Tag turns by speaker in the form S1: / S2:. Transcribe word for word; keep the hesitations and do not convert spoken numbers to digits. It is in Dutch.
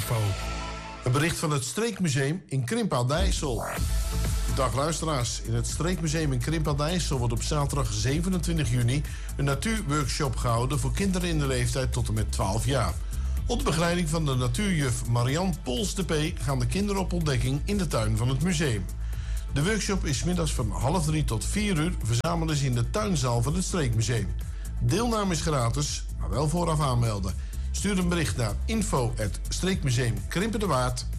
S1: info.
S2: Een bericht van het Streekmuseum in Krimpen aan de IJssel. Dag luisteraars. In het Streekmuseum in Krimpen aan de IJssel wordt op zaterdag zevenentwintig juni een natuurworkshop gehouden voor kinderen in de leeftijd tot en met twaalf jaar. Onder begeleiding van de natuurjuf Marianne Pols de P gaan de kinderen op ontdekking in de tuin van het museum. De workshop is 's middags van half drie tot vier uur. Verzamelen ze in de tuinzaal van het Streekmuseum. Deelname is gratis, maar wel vooraf aanmelden. Stuur een bericht naar info at streekmuseum Krimpen de Waard